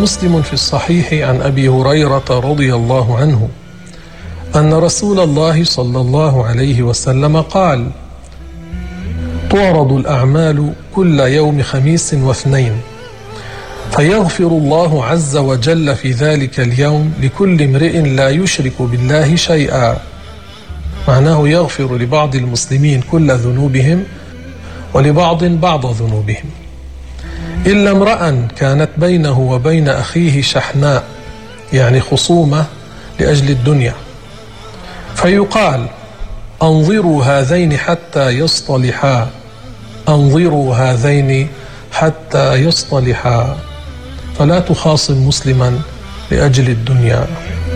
مسلم في الصحيح عن أبي هريرة رضي الله عنه أن رسول الله صلى الله عليه وسلم قال: تعرض الأعمال كل يوم خميس واثنين، فيغفر الله عز وجل في ذلك اليوم لكل امرئ لا يشرك بالله شيئا. معناه يغفر لبعض المسلمين كل ذنوبهم ولبعض بعض ذنوبهم، إلا امرأ كانت بينه وبين أخيه شحناء، يعني خصومة لأجل الدنيا، فيقال: أنظروا هذين حتى يصطلحا، أنظروا هذين حتى يصطلحا. فلا تخاصم مسلما لأجل الدنيا.